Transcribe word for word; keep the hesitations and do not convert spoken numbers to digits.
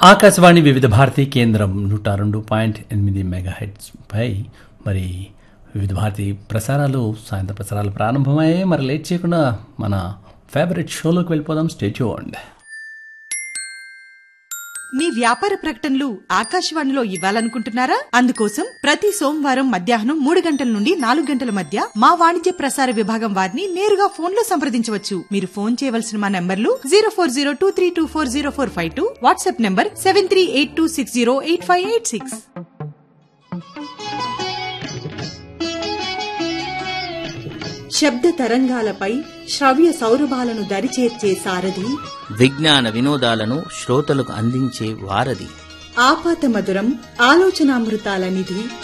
ఆకాశవాణి వివిధ భారతి కేంద్రం నూట రెండు పాయింట్ ఎనిమిది మెగా హెడ్స్ పై మరి వివిధ భారతి ప్రసారాలు సాయంత్రం ప్రసారాలు ప్రారంభమయ్యాయి. మరి లేట్ చేయకుండా మన ఫేవరెట్ షోలోకి వెళ్ళిపోదాం. Stay tuned. మీ వ్యాపార ప్రకటనలు ఆకాశవాణిలో ఇవ్వాలనుకుంటున్నారా? అందుకోసం ప్రతి సోమవారం మధ్యాహ్నం మూడు గంటల నుండి నాలుగు గంటల మధ్య మా వాణిజ్య ప్రసార విభాగం వారిని నేరుగా ఫోన్ లో సంప్రదించవచ్చు. మీరు ఫోన్ చేయవలసిన మా నంబర్లు zero four zero two three two four zero four five two, WhatsApp number seven three eight two six zero eight five eight six. శబ్ద తరంగాలపై శ్రవ్య సౌరభాలను దరిచేర్చే సారథి, విజ్ఞాన వినోదాలను శ్రోతలకు అందించే వారధి, ఆపాత మధురం ఆలోచనామృతాల నిధి